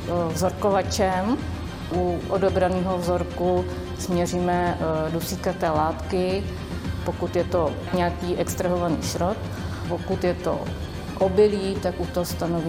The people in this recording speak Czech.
vzorkovačem. U odebraného vzorku směříme dusíkaté látky, pokud je to nějaký extrahovaný šrot. Pokud je to obilí, tak u toho stanovíme